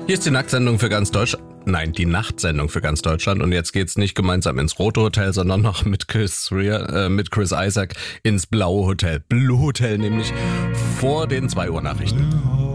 Hier ist die Nacktsendung für ganz Deutschland. Nein, die Nachtsendung für ganz Deutschland. Und jetzt geht's nicht gemeinsam ins Rote Hotel, sondern noch mit Chris Isaac ins Blaue Hotel. Blue Hotel nämlich vor den 2 Uhr Nachrichten.